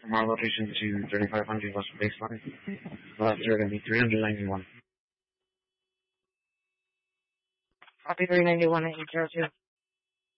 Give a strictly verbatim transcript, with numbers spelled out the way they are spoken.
from our location to thirty-five hundred West Baseline. Last year going to be three ninety-one. Copy three ninety-one at eight zero two.